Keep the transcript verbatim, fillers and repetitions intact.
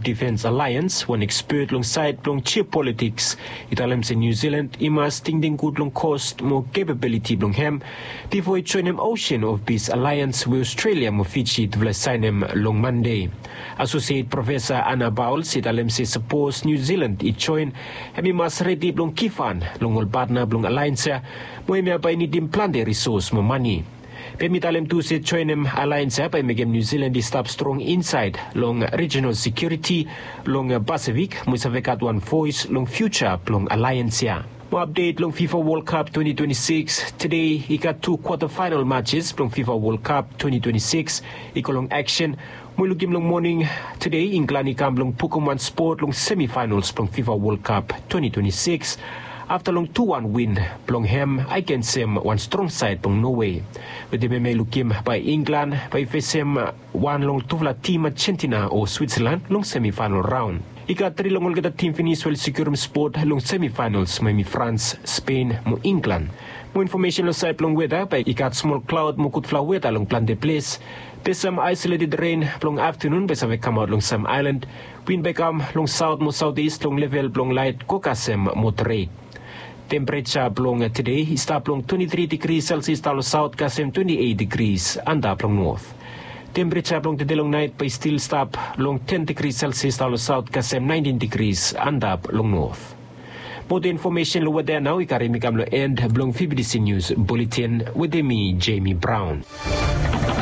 Defence Alliance, one expert alongside long geopolitics. Italim sa New Zealand, imas tingding good long cost mo capability long hem. Before it join him Ocean of Peace Alliance with Australia mo Fiji to sign him long Monday. Associate Professor Anna Bowles, italim sa suppose New Zealand it join, hemi mas ready long kifan, long all partner long alliance, mo hemi apa ini dimplante resource mo money. Pemitalem tu se joinem alliance pa megem New Zealand stop strong inside long regional security long Pacific musavekat one voice long future long alliance ya. Mo update long FIFA World Cup twenty twenty-six. Today he got two quarter-final matches long FIFA World Cup twenty twenty-six. Ikolong action. Mo lugim long morning today England ikam long Pokemon Sport long semi-finals long FIFA World Cup twenty twenty-six. After long two one win, plong hem, I can say one strong side plong Norway. With the may lookim by England, by face him one long tuvla team Argentina or Switzerland long semi-final round. Ika three long olga team finish well secure sport long semi-finals may France, Spain, mo England. Mo information long side plong weather by ikat small cloud mo kut flow weather long plan de place. There's some isolated rain plong afternoon by some come out long some island. Wind by come long south mo southeast long level plong light kokasem moderate. Temperature plong today is plong twenty-three degrees Celsius talo south kasem twenty-eight degrees anda plong north. Temperature plong today long night by still stop long ten degrees Celsius talo south kasem nineteen degrees anda plong north. More information lo there now ikarimikam lo end blong F B C News Bulletin with me Jamie Brown.